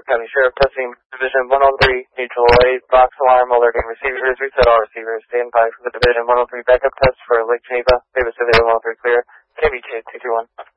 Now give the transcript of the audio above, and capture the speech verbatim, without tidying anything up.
County Sheriff testing Division one oh three, mutual aid, box alarm, alerting receivers, reset all receivers, stand by for the Division one oh three backup test for Lake Geneva, Davis Civil one oh three clear, K B two two two one.